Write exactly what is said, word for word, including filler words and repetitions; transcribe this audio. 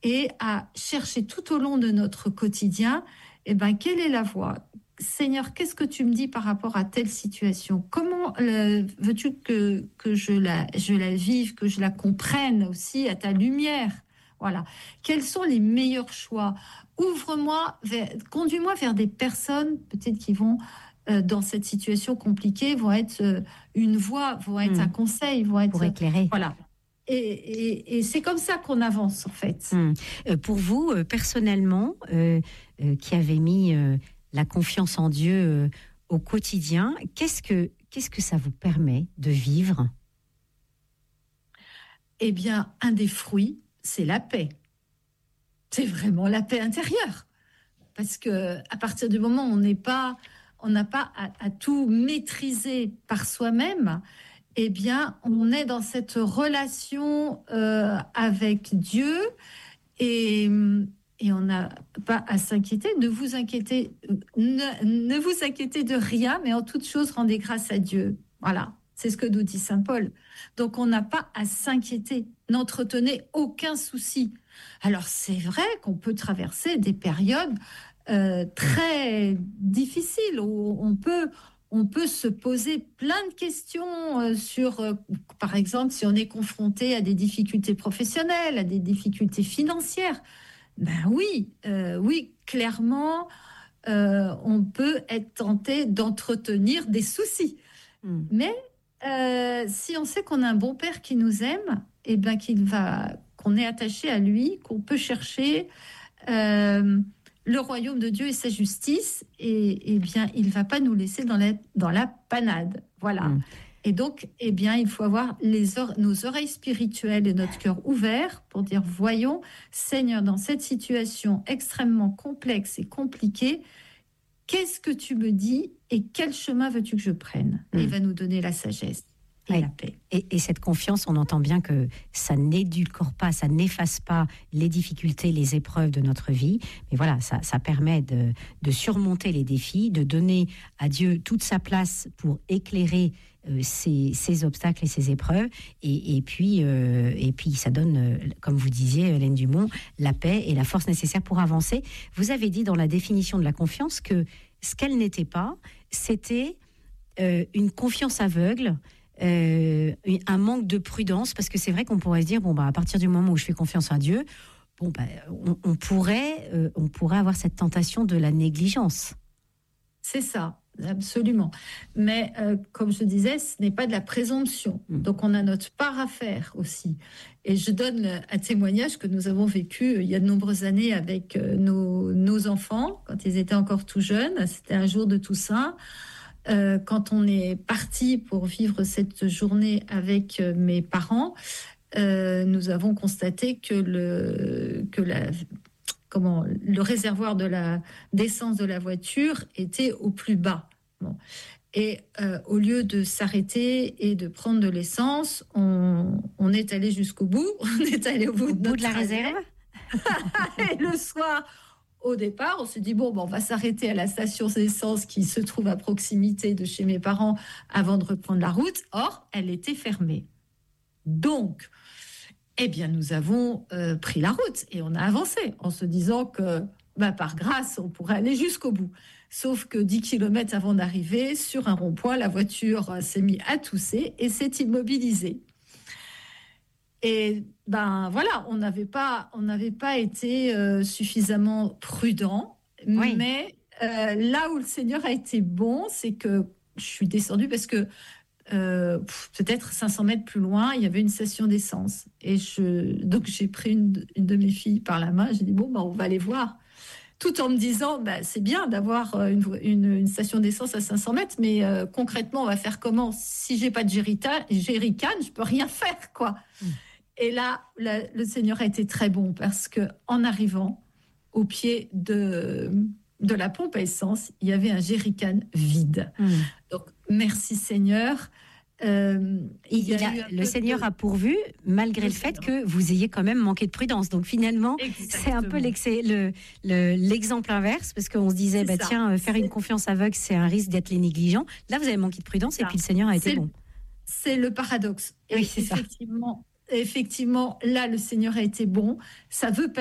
et à chercher tout au long de notre quotidien, eh ben, quelle est la voie ? Seigneur, qu'est-ce que tu me dis par rapport à telle situation ? Comment euh, veux-tu que, que je, la, je la vive, que je la comprenne aussi à ta lumière ? Voilà. Quels sont les meilleurs choix ? Ouvre-moi, vers, conduis-moi vers des personnes peut-être qui vont, euh, dans cette situation compliquée, vont être euh, une voix, vont être mmh. un conseil, vont être... Pour éclairer. Voilà. Et, et, et c'est comme ça qu'on avance, en fait. Mmh. Euh, pour vous, euh, personnellement, euh, euh, qui avez mis... Euh, la confiance en Dieu euh, au quotidien, qu'est-ce que, qu'est-ce que ça vous permet de vivre ? Eh bien, un des fruits, c'est la paix. C'est vraiment la paix intérieure. Parce que à partir du moment où on n'est pas, on n'a pas à, à tout maîtriser par soi-même, eh bien, on est dans cette relation euh, avec Dieu et... Et on n'a pas à s'inquiéter. Ne vous inquiétez, ne, ne vous inquiétez de rien, mais en toute chose, rendez grâce à Dieu. Voilà, c'est ce que nous dit saint Paul. Donc, on n'a pas à s'inquiéter. N'entretenez aucun souci. Alors, c'est vrai qu'on peut traverser des périodes euh, très difficiles où on peut... On peut se poser plein de questions sur, euh, par exemple, si on est confronté à des difficultés professionnelles, à des difficultés financières. Ben oui, euh, oui, clairement, euh, on peut être tenté d'entretenir des soucis. Mmh. Mais euh, si on sait qu'on a un bon père qui nous aime, et ben qu'il va, qu'on est attaché à lui, qu'on peut chercher euh, le royaume de Dieu et sa justice, et, et bien il va pas nous laisser dans la dans la panade. Voilà. Mmh. Et donc, eh bien, il faut avoir les or- nos oreilles spirituelles et notre cœur ouvert pour dire, voyons, Seigneur, dans cette situation extrêmement complexe et compliquée, qu'est-ce que tu me dis et quel chemin veux-tu que je prenne ? mmh. Et il va nous donner la sagesse et oui. la paix. Et, et cette confiance, on entend bien que ça n'édulcore pas, ça n'efface pas les difficultés, les épreuves de notre vie. Mais voilà, ça, ça permet de, de surmonter les défis, de donner à Dieu toute sa place pour éclairer Euh, ces, ces obstacles et ces épreuves, et, et, puis, euh, et puis ça donne, euh, comme vous disiez, Hélène Dumont, la paix et la force nécessaire pour avancer. Vous avez dit dans la définition de la confiance que ce qu'elle n'était pas, c'était euh, une confiance aveugle, euh, un manque de prudence, parce que c'est vrai qu'on pourrait se dire, bon, bah, à partir du moment où je fais confiance à Dieu, bon, bah, on, on, pourrait, euh, on pourrait avoir cette tentation de la négligence. C'est ça. Absolument. Mais euh, comme je disais, ce n'est pas de la présomption. Mmh. Donc, on a notre part à faire aussi. Et je donne un témoignage que nous avons vécu il y a de nombreuses années avec nos, nos enfants, quand ils étaient encore tout jeunes. C'était un jour de Toussaint. Euh, quand on est parti pour vivre cette journée avec mes parents, euh, nous avons constaté que le... Que la, Comment, le réservoir de la, d'essence de la voiture était au plus bas. Bon. Et euh, au lieu de s'arrêter et de prendre de l'essence, on, on est allé jusqu'au bout. On est allé au bout, au de, bout de la réserve. Et le soir, au départ, on s'est dit, bon, bon, on va s'arrêter à la station d'essence qui se trouve à proximité de chez mes parents avant de reprendre la route. Or, elle était fermée. Donc, eh bien, nous avons euh, pris la route et on a avancé en se disant que, bah, par grâce, on pourrait aller jusqu'au bout. Sauf que dix kilomètres avant d'arriver, sur un rond-point, la voiture s'est mise à tousser et s'est immobilisée. Et ben voilà, on n'avait pas, on n'avait pas été euh, suffisamment prudent, oui. mais euh, là où le Seigneur a été bon, c'est que je suis descendue parce que Euh, peut-être cinq cents mètres plus loin, il y avait une station d'essence. Et je, donc, j'ai pris une, une de mes filles par la main. J'ai dit, bon, bah, on va aller voir. Tout en me disant, bah, c'est bien d'avoir une, une, une station d'essence à cinq cents mètres, mais euh, concrètement, on va faire comment ? Si j'ai pas de jerrycan, je peux rien faire, quoi. Mmh. Et là, la, le Seigneur a été très bon parce que en arrivant au pied de... de la pompe à essence, il y avait un jerrycan vide. Mmh. Donc, merci Seigneur. Euh, il y a il a, le Seigneur de... a pourvu, malgré le, le fait que vous ayez quand même manqué de prudence. Donc, finalement, exactement. C'est un peu le, le, l'exemple inverse, parce qu'on se disait, bah, tiens, faire c'est... une confiance aveugle, c'est un risque d'être les négligents. Là, vous avez manqué de prudence, ça. Et puis le Seigneur a été c'est bon. Le, c'est le paradoxe. Oui, et c'est effectivement, ça. Effectivement, là, le Seigneur a été bon. Ça veut